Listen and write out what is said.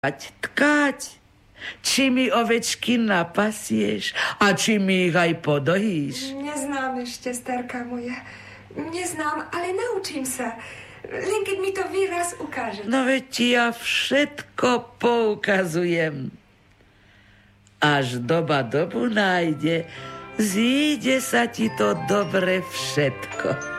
tkať. Či mi ovečky napasieš a či mi ich aj podojíš? Neznám ešte, starka moja. Neznám, ale naučím sa. Len keď mi to vy raz ukážete. No veď ti ja všetko poukazujem. Až doba dobu nájde, zíde sa ti to dobre všetko.